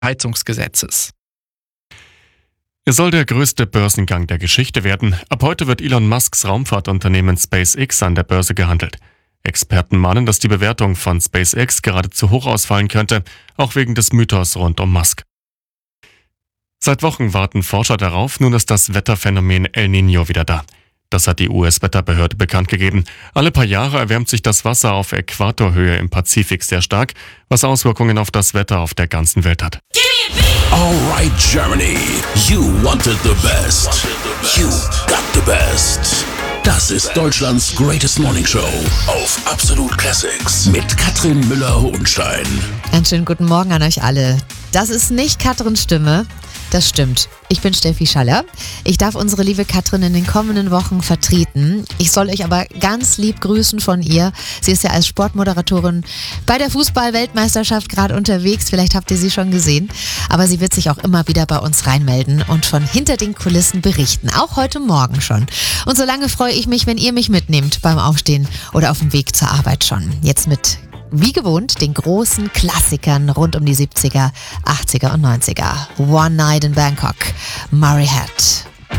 Heizungsgesetzes. Es soll der größte Börsengang der Geschichte werden. Ab heute wird Elon Musks Raumfahrtunternehmen SpaceX an der Börse gehandelt. Experten mahnen, dass die Bewertung von SpaceX geradezu hoch ausfallen könnte, auch wegen des Mythos rund um Musk. Seit Wochen warten Forscher darauf, nun ist das Wetterphänomen El Niño wieder da. Das hat die US-Wetterbehörde bekannt gegeben. Alle paar Jahre erwärmt sich das Wasser auf Äquatorhöhe im Pazifik sehr stark, was Auswirkungen auf das Wetter auf der ganzen Welt hat. Alright Germany, you wanted the best. You got the best. Das ist Deutschlands Greatest Morning Show auf Absolut Classics mit Katrin Müller-Hohenstein. Einen schönen guten Morgen an euch alle. Das ist nicht Katrins Stimme. Das stimmt. Ich bin Steffi Schaller. Ich darf unsere liebe Katrin in den kommenden Wochen vertreten. Ich soll euch aber ganz lieb grüßen von ihr. Sie ist ja als Sportmoderatorin bei der Fußball-Weltmeisterschaft gerade unterwegs. Vielleicht habt ihr sie schon gesehen. Aber sie wird sich auch immer wieder bei uns reinmelden und von hinter den Kulissen berichten. Auch heute Morgen schon. Und solange freue ich mich, wenn ihr mich mitnehmt beim Aufstehen oder auf dem Weg zur Arbeit schon. Jetzt mit wie gewohnt, den großen Klassikern rund um die 70er, 80er und 90er. One Night in Bangkok, Murray Head.